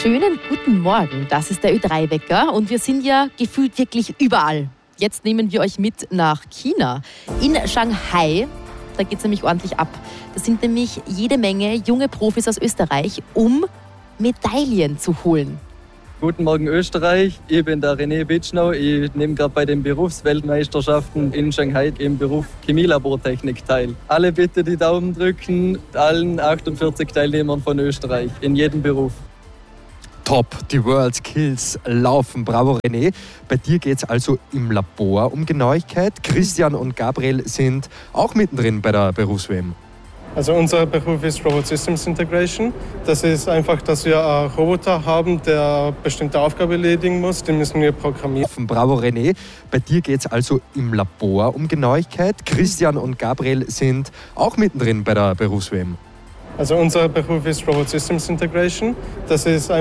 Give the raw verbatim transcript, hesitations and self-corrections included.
Schönen guten Morgen, das ist der Ö drei Wecker und wir sind ja gefühlt wirklich überall. Jetzt nehmen wir euch mit nach China. In Shanghai, da geht es nämlich ordentlich ab. Das sind nämlich jede Menge junge Profis aus Österreich, um Medaillen zu holen. Guten Morgen Österreich, ich bin der René Bitschnau. Ich nehme gerade bei den Berufsweltmeisterschaften in Shanghai im Beruf Chemielabortechnik teil. Alle bitte die Daumen drücken, allen achtundvierzig Teilnehmern von Österreich in jedem Beruf. Top, die World Skills laufen. Bravo René. Bei dir geht es also im Labor um Genauigkeit. Christian und Gabriel sind auch mittendrin bei der Berufs-W M. Also unser Beruf ist Robot Systems Integration. Das ist einfach, dass wir einen Roboter haben, der eine bestimmte Aufgabe erledigen muss. Den müssen wir programmieren. Bravo René. Bei dir geht es also im Labor um Genauigkeit. Christian und Gabriel sind auch mittendrin bei der Berufs-W M. Also unser Beruf ist Robot Systems Integration. Das ist